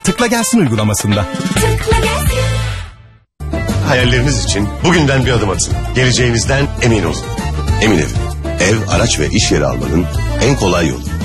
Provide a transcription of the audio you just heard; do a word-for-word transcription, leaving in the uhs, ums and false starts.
Tıkla Gelsin uygulamasında. Tıkla Gelsin. Hayalleriniz için bugünden bir adım atın. Geleceğinizden emin olun. Emin Ev. Ev, araç ve iş yeri almanın en kolay yolu.